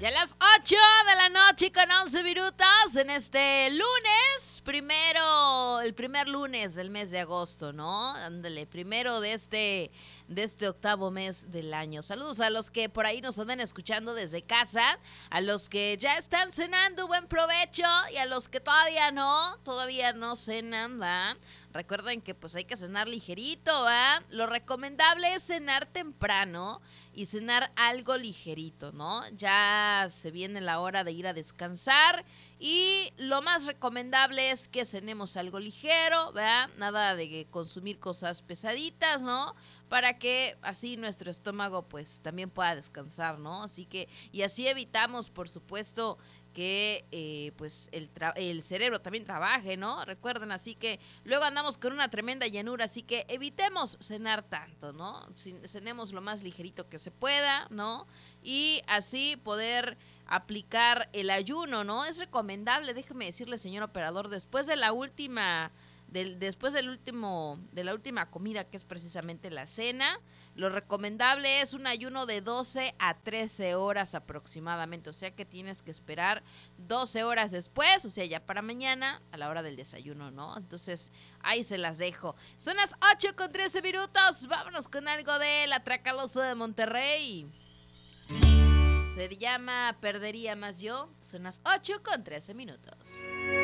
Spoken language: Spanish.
Ya a las 8 de la noche con 11 minutos en este lunes, el primer lunes del mes de agosto, ¿no? Ándale, primero de este octavo mes del año. Saludos a los que por ahí nos andan escuchando desde casa, a los que ya están cenando, buen provecho, y a los que todavía no cenan, ¿va? Recuerden que pues hay que cenar ligerito, ¿va? Lo recomendable es cenar temprano y cenar algo ligerito, ¿no? Ya se viene la hora de ir a descansar y lo más recomendable es que cenemos algo ligero, ¿verdad? Nada de consumir cosas pesaditas, ¿no? Para que así nuestro estómago pues también pueda descansar, ¿no? Y así evitamos, por supuesto, que pues el cerebro también trabaje, ¿no? Recuerden, así que luego andamos con una tremenda llenura, así que evitemos cenar tanto, ¿no? Cenemos lo más ligerito que se pueda, ¿no? Y así poder aplicar el ayuno, ¿no? Es recomendable, déjeme decirle, señor operador, después de la última de la última comida, que es precisamente la cena, lo recomendable es un ayuno de 12 a 13 horas aproximadamente, o sea que tienes que esperar 12 horas después, o sea, ya para mañana a la hora del desayuno, ¿no? Entonces, ahí se las dejo. Son las 8 con 13 minutos, vámonos con algo de la Tracalosa de Monterrey. Se llama Perdería Más Yo, son las 8 con 13 minutos.